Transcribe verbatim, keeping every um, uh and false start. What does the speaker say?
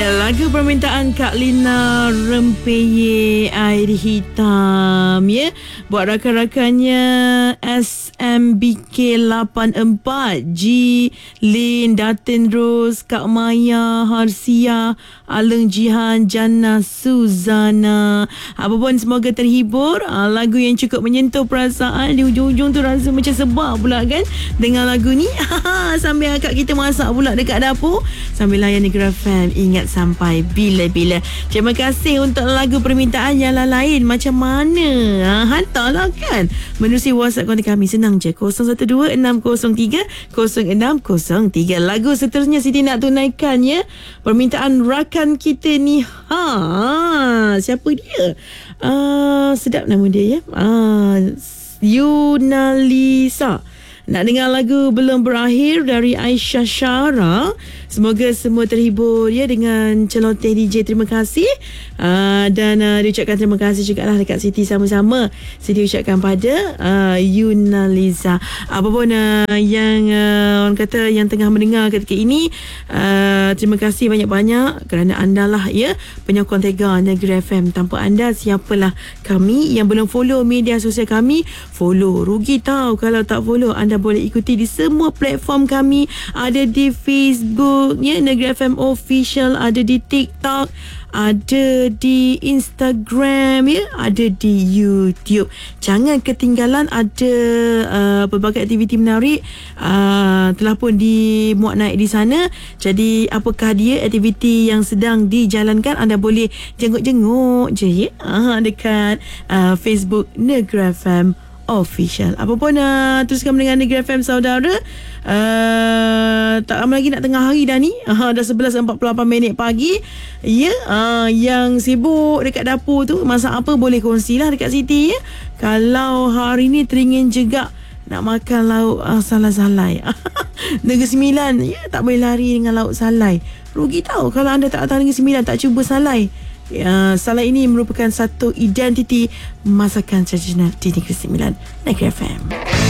lagu permintaan Kak Lina Rempeye Air Hitam ya, buat rakan-rakannya S M B K lapan empat, G, Lin, Datin Rose, Kak Maya, Harsia, Aleng Jihan, Jannah, Suzana. Apa pun semoga terhibur. ah, Lagu yang cukup menyentuh perasaan. Di ujung-ujung tu rasa macam sebab pula kan dengan lagu ni. Sambil akak kita masak pula dekat dapur, sambil layan Negeri F M. Ingat sampai bila-bila. Terima kasih untuk lagu permintaan yang lain. Macam mana? Ha, hantarlah kan menerusi WhatsApp kontak kami. Senang je, kosong satu dua enam kosong tiga kosong enam kosong tiga. Lagu seterusnya Siti nak tunaikan ya, permintaan rakan kita ni. Ha, siapa dia? Uh, sedap nama dia ya. Uh, Yunalisa. Nak dengar lagu Belum Berakhir dari Aisyah Syara. Semoga semua terhibur ya dengan celoteh D J. Terima kasih. Uh, dan uh, diucapkan terima kasih juga lah dekat Siti, sama-sama Siti ucapkan pada uh, Yunaliza. Apa pun uh, yang uh, orang kata yang tengah mendengar ketika ini, uh, terima kasih banyak-banyak kerana anda lah ya penyokong Tega Negeri F M. Tanpa anda siapalah kami. Yang belum follow media sosial kami, follow. Rugi tahu kalau tak follow. Anda boleh ikuti di semua platform kami. Ada di Facebook ya, Negeri F M Official, ada di TikTok, ada di Instagram ya, ada di YouTube. Jangan ketinggalan, ada uh, pelbagai aktiviti menarik uh, telah pun dimuat naik di sana. Jadi apakah dia aktiviti yang sedang dijalankan, anda boleh jenguk-jenguk je ya uh, dekat uh, Facebook Negeri F M Official. Apa pun uh, teruskan dengan Negeri F M saudara. Uh, tak lama lagi nak tengah hari dah ni. Uh, dah sebelas empat puluh lapan minit pagi. Ya, yeah, uh, yang sibuk dekat dapur tu masak apa boleh kongsilah dekat Siti ya. Kalau hari ni teringin juga nak makan lauk uh, salai-salai. Negeri Sembilan ya, tak boleh lari dengan lauk salai. Rugi tahu kalau anda tak datang Negeri Sembilan, tak cuba salai. Ya, salai ini merupakan satu identiti masakan tradisional di Negeri Sembilan, Negeri F M.